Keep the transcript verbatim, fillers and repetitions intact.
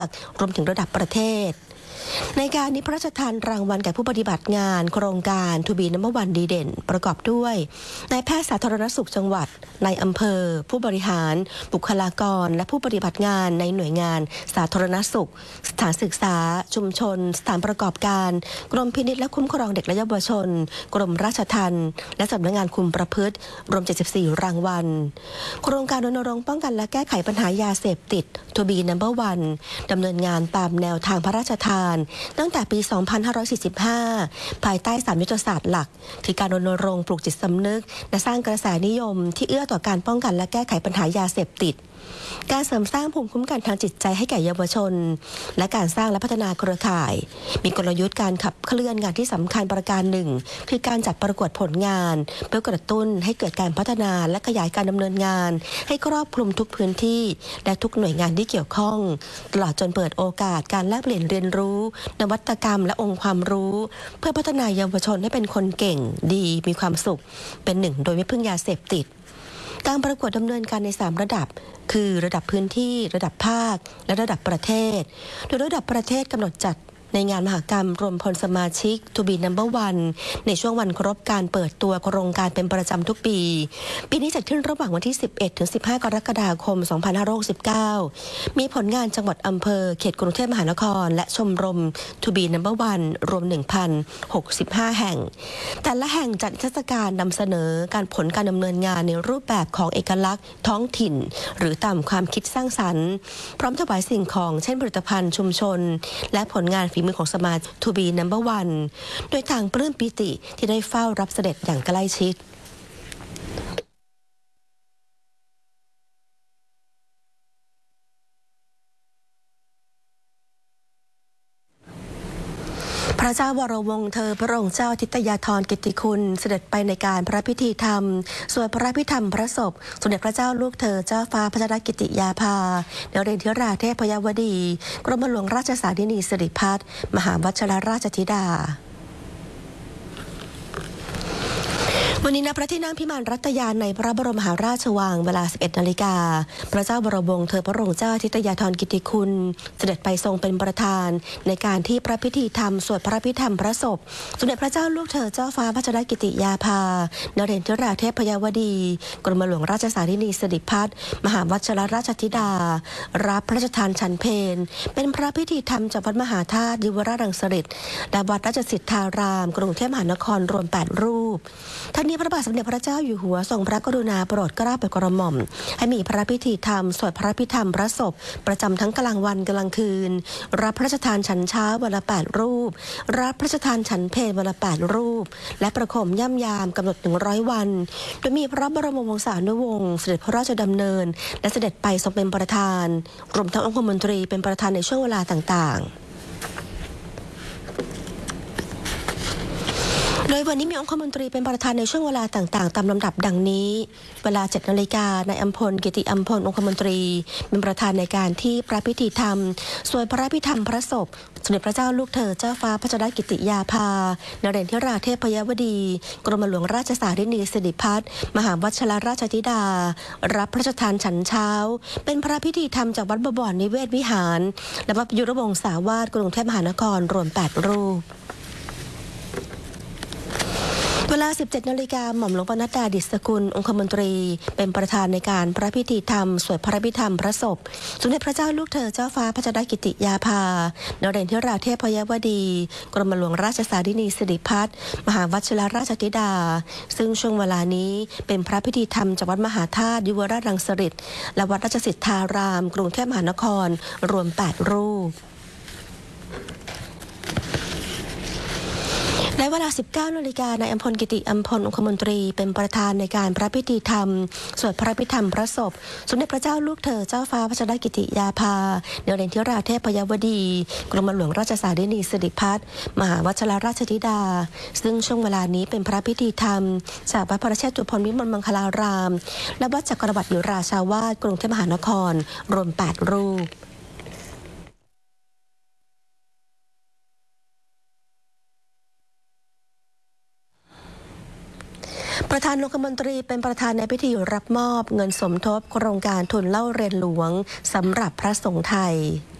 รวมถึงระดับประเทศในการนี้พระราชทานรางวัลแก่ผู้ปฏิบัติงานโครงการทูบีนัมเบอร์วันดีเด่นประกอบด้วยนายแพทย์สาธารณสุขจังหวัดนายอำเภอผู้บริหารบุคลากรและผู้ปฏิบัติงานในหน่วยงานสาธารณสุขสถานศึกษาชุมชนสถานประกอบการกรมพินิจและคุ้มครองเด็กและเยาวชนกรมราชทัณฑ์และสำนักงานคุมประพฤติรวมเจ็ดสิบสี่รางวัลโครงการรณรงค์ป้องกันและแก้ไขปัญหายาเสพติดทูบีนัมเบอร์วันดำเนินงานตามแนวทางพระราชทานตั้งแต่ปี สองพันห้าร้อยสี่สิบห้า ภายใต้สามยุทธศาสตร์หลักคือการรณรงค์ปลูกจิตสำนึกและสร้างกระแสนิยมที่เอื้อต่อการป้องกันและแก้ไขปัญหายาเสพติดการเสริมสร้างภูมิคุ้มกันทางจิตใจให้แก่เยาวชนและการสร้างและพัฒนาเครือข่ายมีกลยุทธ์การขับเคลื่อนงานที่สำคัญประการหนึ่งคือการจัดประกวดผลงานเพื่อกระตุ้นให้เกิดการพัฒนาและขยายการดำเนินงานให้ครอบคลุมทุกพื้นที่และทุกหน่วยงานที่เกี่ยวข้องตลอดจนเปิดโอกาสการแลกเปลี่ยนเรียนรู้นวัตกรรมและองค์ความรู้เพื่อพัฒนาเยาวชนให้เป็นคนเก่งดีมีความสุขเป็นหนึ่งโดยไม่พึ่งยาเสพติดการประกวดดำเนินการในสามระดับคือระดับพื้นที่ระดับภาคและระดับประเทศโดยระดับประเทศกำหนดจัดในงานมหกรรมรวมพลสมาชิก To Be Number One ในช่วงวันครบการเปิดตัวโครงการเป็นประจำทุกปีปีนี้จัดขึ้นระหว่างวันที่ สิบเอ็ดถึงสิบห้า กรกฎาคม สองพันห้าร้อยหกสิบเก้า มีผลงานจังหวัดอำเภอเขตกรุงเทพมหานครและชมรม To Be Number One รวม หนึ่งพันหกสิบห้า แห่งแต่ละแห่งจัดนิทรรศการนำเสนอการผลการดำเนินงานในรูปแบบของเอกลักษณ์ท้องถิ่นหรือตามความคิดสร้างสรรค์พร้อมถวายสิ่งของเช่นผลิตภัณฑ์ชุมชนและผลงานฝีมือของสมาชิกTo Be Number One โดยทางปลื้มปิติที่ได้เฝ้ารับเสด็จอย่างใกล้ชิดพระเจ้าวรวงศ์เธอพระองค์เจ้าทิตยาธรกิตติคุณเสด็จไปในการพระพิธีธรรมสวดพระพิธรรมพระศพสมเด็จพระเจ้าลูกเธอเจ้าฟ้าพัชรกิติยาภาเนเรนทิราเทพยวดีกรมหลวงราชสารินีสิริพัฒน์มหาวัชรราชธิดาวันนี้ณพระที่นั่งพิมานรัตยานในพระบรมมหาราชวังเวลา สิบเอ็ด นาฬิกาพระเจ้าวรวงศ์เธอพระองค์เจ้าทิตยาธรกิติคุณเสด็จไปทรงเป็นประธานในการที่พระพิธีธรรมสวดพระพิธรรมพระศพสมเด็จพระเจ้าลูกเธอเจ้าฟ้าพัชรกิติยาภานเรนทิราเทพยวดีกรมหลวงราชสารินีสิริพัฒน์มหาวัชรราชธิดารับพระราชทานฉันเพลเป็นพระพิธีธรรมจากวัดมหาธาตุยุวราชรังสฤษฎ์และวัดราชสิทธารามกรุงเทพมหานครรวมแปดรูปทั้งนี้พระบาทสมเด็จพระเจ้าอยู่หัวทรงพระกรุณาโปรดเกล้าโปรดกระหม่อมให้มีพระพิธีธรรมสวดพระพิธรรมพระศพประจำทั้งกลางวันกลางคืนรับพระราชทานฉันเช้าวันละแปดรูปรับพระราชทานฉันเพลวันละแปดรูปและประโคมย่ำยามกำหนดหนึ่งร้อยวันโดยมีพระบรมวงศานุวงศ์เสด็จพระราชดำเนินและเสด็จไปทรงเป็นประธานรวมทั้งองคมนตรีเป็นประธานในช่วงเวลาต่างๆโดยวันนี้มีองคมนตรีเป็นประธานในช่วงเวลาต่างๆตามลำดับดังนี้เวลา เจ็ด นาฬิกานายอัมพลกิติอัมพลองคมนตรีเป็นประธานในการที่พระพิธีธรรมสวดพระพิธรรมพระศพสมเด็จพระเจ้าลูกเธอเจ้าฟ้าพัชรกิติยาภานเรนทิราเทพยวดีกรมหลวงราชสารินีสิริพัฒน์มหาวัชรราชธิดารับพระราชทานฉันเช้าเป็นพระพิธีธรรมจากวัดบวรนิเวศวิหารและวัดยุรวงศาวาสกรุงเทพมหานครรวมแปดรูปเวลา สิบเจ็ด นาฬิกาหม่อมหลวงปนัดดาดิษฐกุลองคมนตรีเป็นประธานในการพระพิธีธรรมสวดพระพิธรรมพระศพสมเด็จพระเจ้าลูกเธอเจ้าฟ้าพัชรกิติยาภานเรนทิราเทพยวดีกรมหลวงราชสารินีสิริพัฒน์มหาวัชรราชธิดาซึ่งช่วงเวลานี้เป็นพระพิธีธรรมจากวัดมหาธาตุยุวราชรังสฤษฎ์และวัดราชสิทธารามกรุงเทพมหานครรวมแปดรูปในเวลา สิบเก้า นาฬิกานายอัมพลกิติอัมพลองคมนตรีเป็นประธานในการพระพิธีธรรมสวดพระพิธรรมพระศพสมเด็จพระเจ้าลูกเธอเจ้าฟ้าพัชรกิติยาภาเนเรนทิราเทพยวดีกรมหลวงราชสารินีสิริพัฒน์มหาวัชรราชธิดาซึ่งช่วงเวลานี้เป็นพระพิธีธรรมจากวัดพระเชตุพนวิมลมังคลารามและวัดจักรวรรดิราชาวาสกรุงเทพมหานครรวมแปดรูป ประธานองคมนตรีเป็นประธานในพิธีรับมอบเงินสมทบโครงการทุนเล่าเรียนหลวงสำหรับพระสงฆ์ไทย